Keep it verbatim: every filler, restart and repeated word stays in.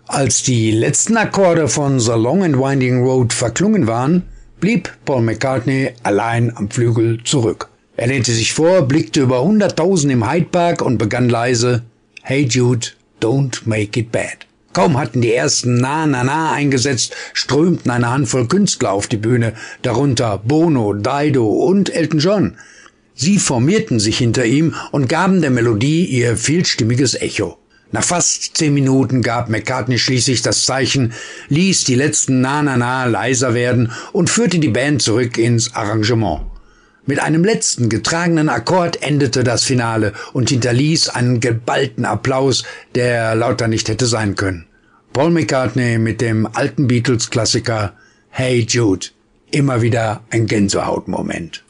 Als die letzten Akkorde von The Long and Winding Road verklungen waren, blieb Paul McCartney allein am Flügel zurück. Er lehnte sich vor, blickte über hunderttausend im Hyde Park und begann leise: Hey Jude, don't make it bad. Kaum hatten die ersten Na Na Na eingesetzt, strömten eine Handvoll Künstler auf die Bühne, darunter Bono, Dido und Elton John. Sie formierten sich hinter ihm und gaben der Melodie ihr vielstimmiges Echo. Nach fast zehn Minuten gab McCartney schließlich das Zeichen, ließ die letzten Na Na Na leiser werden und führte die Band zurück ins Arrangement. Mit einem letzten getragenen Akkord endete das Finale und hinterließ einen geballten Applaus, der lauter nicht hätte sein können. Paul McCartney mit dem alten Beatles-Klassiker Hey Jude, immer wieder ein Gänsehautmoment.